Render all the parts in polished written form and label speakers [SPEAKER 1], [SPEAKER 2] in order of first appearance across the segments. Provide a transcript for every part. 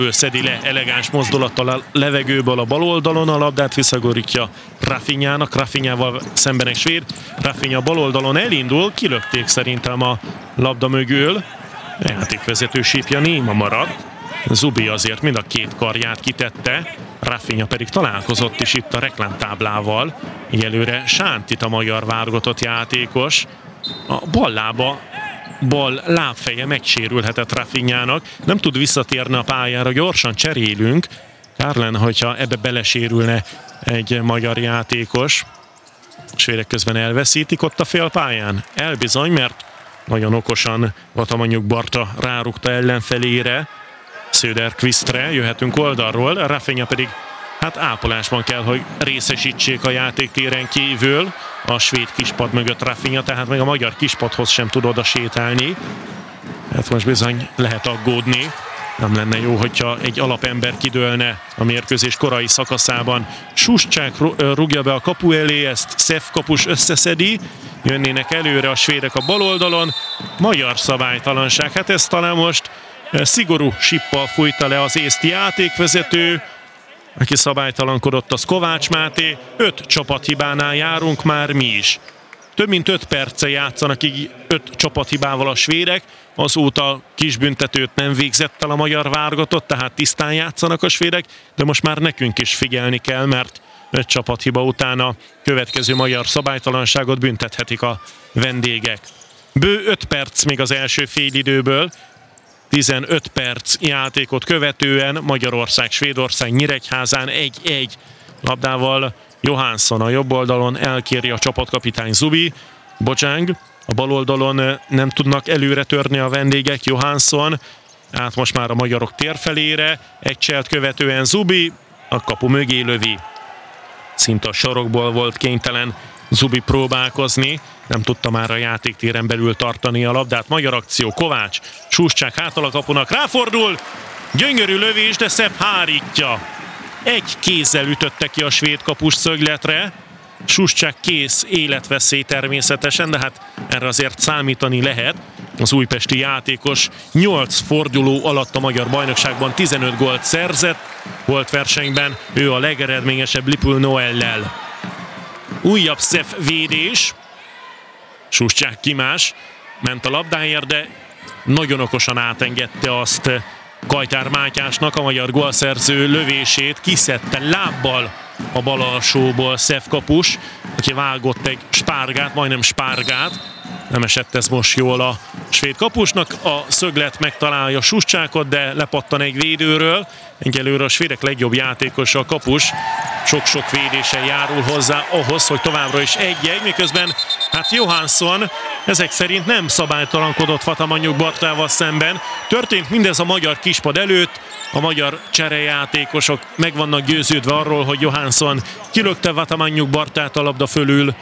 [SPEAKER 1] szedi le elegáns mozdulattal a levegőből a bal oldalon, a labdát visszagorítja Rafinhának, Rafinhával szemben egy svéd. Rafinha bal oldalon elindul, kilökték szerintem a labda mögül. A játékvezető sípja néma maradt. Zubi azért mind a két karját kitette, Rafinha pedig találkozott is itt a reklámtáblával. Egyelőre sántit a magyar válogatott játékos. A bal lába, bal lábfeje megsérülhetett Rafinhának. Nem tud visszatérni a pályára, gyorsan cserélünk. Kár lenne, hogyha ebbe belesérülne egy magyar játékos. A svédek közben elveszítik ott a félpályán. Elbizony, mert nagyon okosan Vatamanyuk Barta rárugta ellenfelére. Söderqvistre, jöhetünk oldalról, Rafinha pedig hát ápolásban kell, hogy részesítsék a játéktéren kívül. A svéd kispad mögött Rafinha, tehát meg a magyar kispadhoz sem tud oda sétálni. Hát most bizony lehet aggódni. Nem lenne jó, hogyha egy alapember kidőlne a mérkőzés korai szakaszában. Suscsák rúgja be a kapu elé, ezt Szef kapus összeszedi. Jönnének előre a svédek a bal oldalon. Magyar szabálytalanság, hát ez talán most szigorú sippal fújta le az észt játékvezető. Aki szabálytalankodott, az Kovács Máté. 5 csapathibánál járunk már mi is. Több mint 5 perce játszanak így 5 csapathibával a svédek. Azóta kisbüntetőt nem végzett el a magyar válogatott, tehát tisztán játszanak a svédek, de most már nekünk is figyelni kell, mert 5 csapathiba után a következő magyar szabálytalanságot büntethetik a vendégek. Bő 5 perc még az első félidőből. 15 perc játékot követően Magyarország, Svédország Nyíregyházán 1-1 labdával Johansson a jobb oldalon elkéri a csapatkapitány Zubi. Bojang a bal oldalon nem tudnak előre törni a vendégek, Johansson át most már a magyarok térfelére, egy cselt követően Zubi a kapu mögé lövi. Szinte a sarokból volt kénytelen Zubi próbálkozni, nem tudta már a játéktéren belül tartani a labdát. Magyar akció, Kovács, Suscsák hátal a kapunak, ráfordul, gyönyörű lövés, de Szef hárítja. Egy kézzel ütötte ki a svéd kapus szögletre. Suscsák kész, életveszély természetesen, de hát erre azért számítani lehet. Az újpesti játékos 8 forduló alatt a magyar bajnokságban 15 gólt szerzett. Volt versenyben ő a legeredményesebb Lipul Noellel. Újabb Szef védés. Suscsák kimás, ment a labdáért, de nagyon okosan átengedte azt Kajtár Mátyásnak, a magyar gólszerző lövését, kiszedte lábbal a bal alsóból Szef kapus, aki vágott egy spárgát, majdnem spárgát. Nem esett ez most jól a svéd kapusnak, a szöglet megtalálja Suscsákot, de lepattan egy védőről. Egyelőre a svédek legjobb játékosa a kapus. Sok-sok védéssel járul hozzá ahhoz, hogy továbbra is 1-1, miközben hát Johansson ezek szerint nem szabálytalankodott Vatamanyuk Bartával szemben. Történt mindez a magyar kispad előtt, a magyar cserejátékosok meg vannak győződve arról, hogy Johansson kilökte Vatamanyuk Bartát a labda fölül.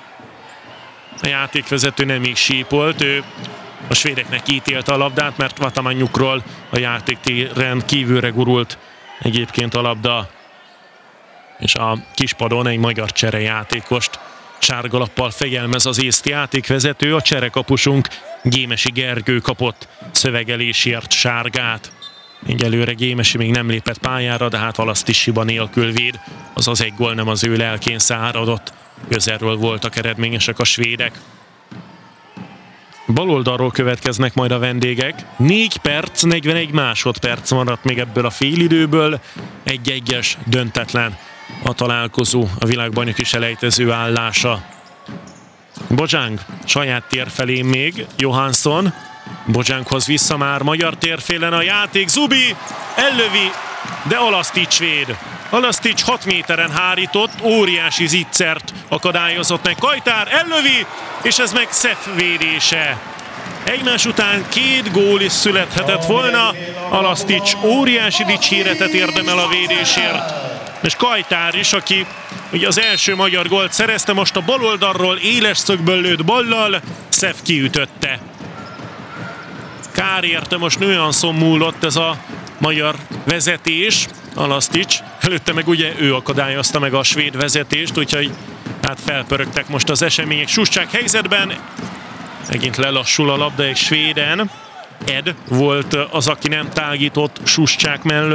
[SPEAKER 1] A játékvezető nem is sípolt, ő a svédeknek ítélte a labdát, mert Vatamanyukról a játéktéren kívülre gurult egyébként a labda. És a kispadon egy magyar cserejátékost sárgalappal fegyelmez az észt játékvezető, a cserekapusunk Gémesi Gergő kapott szövegelésért sárgát. Egyelőre Gémesi még nem lépett pályára, de hát Halasztis hiba nélkül véd, azaz egy gól nem az ő lelkén száradott. Közelről voltak eredményesek a svédek. Bal oldalról következnek majd a vendégek. 4 perc, 41 másodperc maradt még ebből a félidőből. 1-1-es döntetlen a találkozó, a világbajnoki selejtező állása. Bojang saját térfelén még, Johansson. Bojanghoz vissza már magyar térfélen a játék, Zubi ellövi, de Alasztics véd. Alasztics 6 méteren hárított, óriási zicsert akadályozott meg Kajtár, ellövi, és ez meg Szef védése. Egymás után 2 gól is születhetett volna, Alasztics óriási dicséretet érdemel a védésért, és Kajtár is, aki ugye az első magyar gólt szerezte, most a bal oldalról éles szögből lőtt ballal, Szef kiütötte. Kár érte, most nüanszon múlott ez a magyar vezetés, Alasztics. Előtte meg ugye ő akadályozta meg a svéd vezetést, úgyhogy hát felpörögtek most az események. Suscsák helyzetben, megint lelassul a labda egy svéden. Ed volt az, aki nem tágított Suscsák mellett.